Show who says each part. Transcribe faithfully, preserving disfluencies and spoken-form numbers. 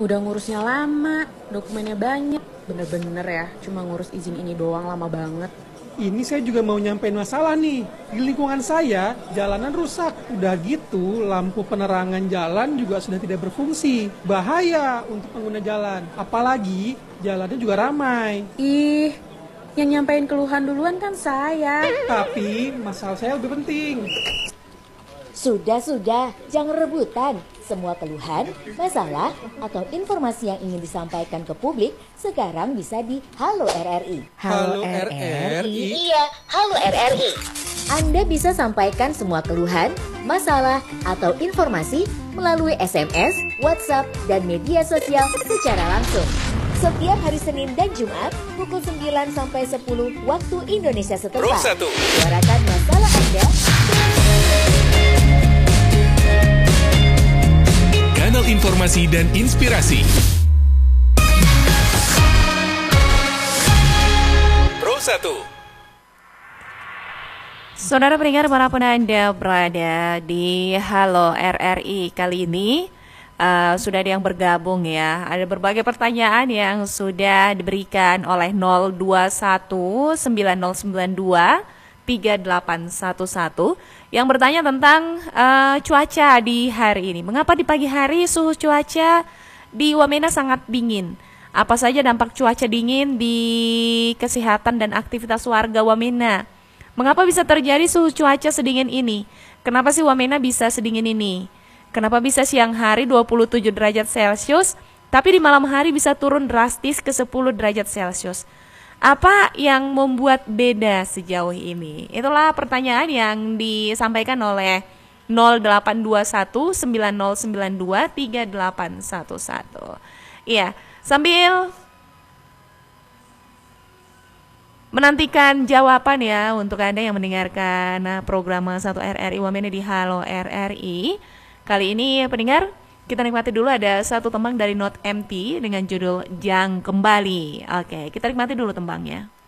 Speaker 1: Udah ngurusnya lama, dokumennya banyak. Bener-bener ya, cuma ngurus izin ini doang lama banget.
Speaker 2: Ini saya juga mau nyampein masalah nih. Di lingkungan saya, jalanan rusak. Udah gitu, lampu penerangan jalan juga sudah tidak berfungsi. Bahaya untuk pengguna jalan. Apalagi, jalannya juga ramai.
Speaker 1: Ih, yang nyampein keluhan duluan kan saya.
Speaker 2: Tapi, masalah saya lebih penting.
Speaker 3: Sudah-sudah, jangan rebutan. Semua keluhan, masalah, atau informasi yang ingin disampaikan ke publik sekarang bisa di Halo R R I.
Speaker 2: Halo R R I.
Speaker 3: Iya, Halo R R I. Anda bisa sampaikan semua keluhan, masalah, atau informasi melalui S M S, WhatsApp, dan media sosial secara langsung. Setiap hari Senin dan Jumat pukul sembilan sampai sepuluh waktu Indonesia setempat.
Speaker 4: Pro satu.
Speaker 3: Suarakan masalah Anda.
Speaker 4: Kanal informasi dan inspirasi. Pro satu.
Speaker 5: Saudara pendengar, manapun Anda berada di Halo R R I kali ini, uh, sudah ada yang bergabung ya. Ada berbagai pertanyaan yang sudah diberikan oleh nol dua satu sembilan nol sembilan dua tiga delapan satu satu yang bertanya tentang uh, cuaca di hari ini. Mengapa di pagi hari suhu cuaca di Wamena sangat dingin? Apa saja dampak cuaca dingin di kesehatan dan aktivitas warga Wamena? Mengapa bisa terjadi suhu cuaca sedingin ini? Kenapa sih Wamena bisa sedingin ini? Kenapa bisa siang hari dua puluh tujuh derajat Celcius, tapi di malam hari bisa turun drastis ke sepuluh derajat Celcius? Apa yang membuat beda sejauh ini? Itulah pertanyaan yang disampaikan oleh nol delapan dua satu sembilan nol sembilan dua tiga delapan satu satu. Iya, sambil menantikan jawaban ya untuk Anda yang mendengarkan program satu R R I Wamena di Halo R R I. Kali ini pendengar, kita nikmati dulu ada satu tembang dari Not Empty dengan judul Jang Kembali. Oke, kita nikmati dulu tembangnya.